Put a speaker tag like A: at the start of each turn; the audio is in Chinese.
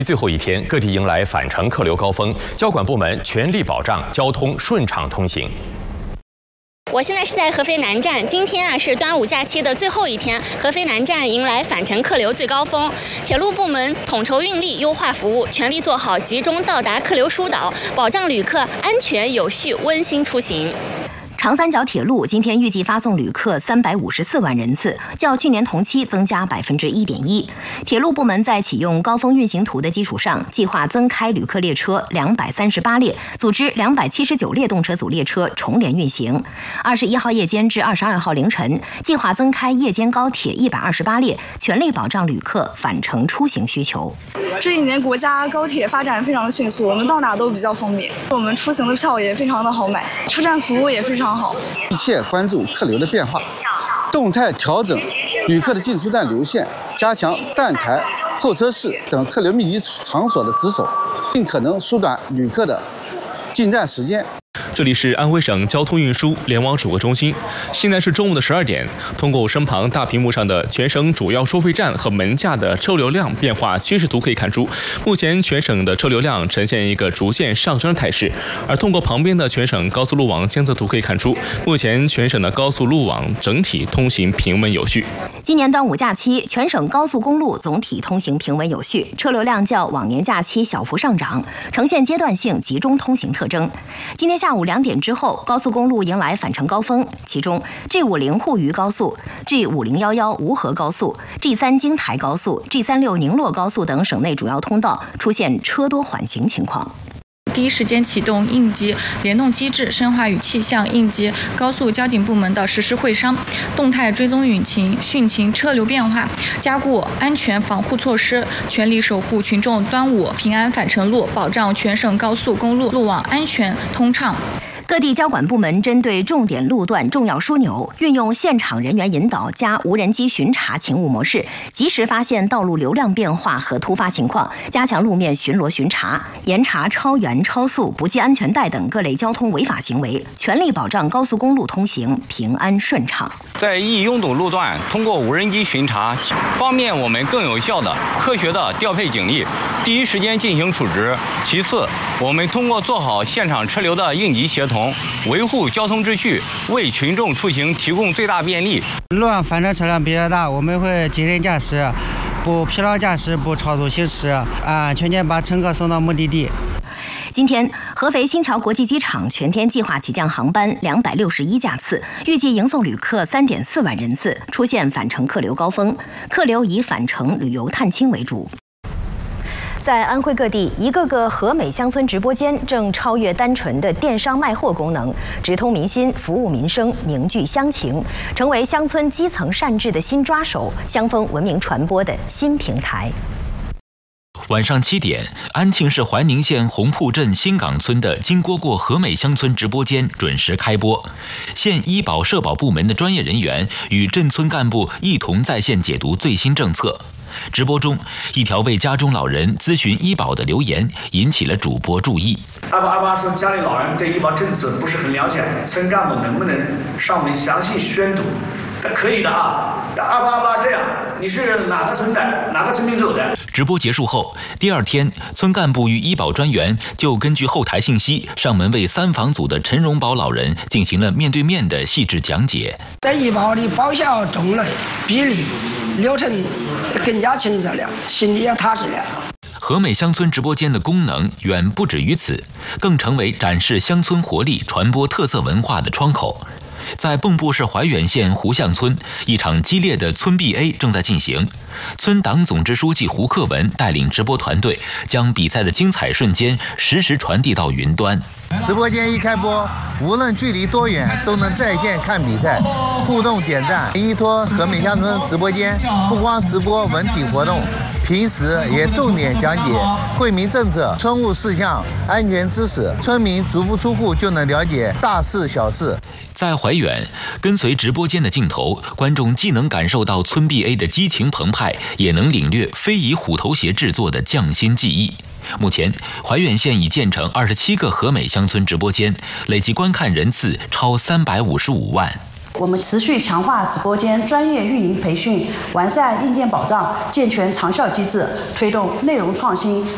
A: 最后一天，各地迎来返程客流高峰，交管部门全力保障交通顺畅通行。
B: 我现在是在合肥南站，今天是端午假期的最后一天，合肥南站迎来返程客流最高峰。铁路部门统筹运力，优化服务，全力做好集中到达客流疏导，保障旅客安全有序、温馨出行。
C: 长三角铁路今天预计发送旅客354万人次，较去年同期增加1.1%。铁路部门在启用高峰运行图的基础上，计划增开旅客列车238列，组织279列动车组列车重联运行。21号夜间至22号凌晨，计划增开夜间高铁128列，全力保障旅客返程出行需求。
D: 这一年国家高铁发展非常的迅速，我们到哪都比较方便，我们出行的票也非常的好买，车站服务也非常好。
E: 密切关注客流的变化，动态调整旅客的进出站流线，加强站台、候车室等客流密集场所的值守，尽可能缩短旅客的进站时间。
F: 这里是安徽省交通运输联网主播中心，现在是中午的12点。通过身旁大屏幕上的全省主要收费站和门架的车流量变化趋势图可以看出，目前全省的车流量呈现一个逐渐上升的态势。而通过旁边的全省高速路网监测图可以看出，目前全省的高速路网整体通行平稳有序。
C: 今年端午假期，全省高速公路总体通行平稳有序，车流量较往年假期小幅上涨，呈现阶段性集中通行特征。今天下午2点之后，高速公路迎来返程高峰，其中 G50 沪渝高速、G5011芜河高速、G3京台高速、G36宁洛高速等省内主要通道出现车多缓行情况。
G: 第一时间启动应急联动机制，深化与气象、应急、高速交警部门的实时会商，动态追踪舆情、汛情、车流变化，加固安全防护措施，全力守护群众端午平安返程路，保障全省高速公路路网安全通畅。
C: 各地交管部门针对重点路段重要枢纽，运用现场人员引导加无人机巡查勤务模式，及时发现道路流量变化和突发情况，加强路面巡逻巡查，严查超员、超速、不系安全带等各类交通违法行为，全力保障高速公路通行平安顺畅。
H: 在易拥堵路段，通过无人机巡查，方便我们更有效的、科学的调配警力，第一时间进行处置。其次，我们通过做好现场车流的应急协同，维护交通秩序，为群众出行提供最大便利。
I: 路上反正车辆比较大，我们会谨慎驾驶，不疲劳驾驶，不超速行驶，安全把乘客送到目的地。
C: 今天，合肥新桥国际机场全天计划起降航班261架次，预计迎送旅客3.4万人次，出现返程客流高峰，客流以返程旅游探亲为主。在安徽各地，一个个和美乡村直播间正超越单纯的电商卖货功能，直通民心，服务民生，凝聚乡情，成为乡村基层善治的新抓手，乡风文明传播的新平台。
J: 晚上7点，安庆市怀宁县红铺镇新港村的金蝈蝈和美乡村直播间准时开播，县医保社保部门的专业人员与镇村干部一同在线解读最新政策。直播中，一条为家中老人咨询医保的留言引起了主播注意。
K: 28说家里老人对医保政策不是很了解，村干部能不能上门详细宣读？可以的啊。28这样，你是哪个村的，哪个村民走的？
J: 直播结束后，第二天，村干部与医保专员就根据后台信息上门为3房组的陈荣宝老人进行了面对面的细致讲解。
L: 在医保的报销种类、比例、流程更加清澈了，心里也踏实了。
J: 和美乡村直播间的功能远不止于此，更成为展示乡村活力、传播特色文化的窗口。在蚌埠市怀远县湖巷村，一场激烈的村 BA 正在进行。村党总支书记胡克文带领直播团队，将比赛的精彩瞬间实时传递到云端。
M: 直播间一开播，无论距离多远，都能在线看比赛，互动点赞。依托和美乡村直播间，不光直播文体活动，平时也重点讲解惠民政策、村务事项、安全知识，村民足不出户就能了解大事小事。
J: 在怀远，跟随直播间的镜头，观众既能感受到村 BA 的激情澎湃，也能领略非遗虎头鞋制作的匠心技艺。目前，怀远县已建成27个和美乡村直播间，累计观看人次超355万。
N: 我们持续强化直播间专业运营培训，完善硬件保障，健全长效机制，推动内容创新，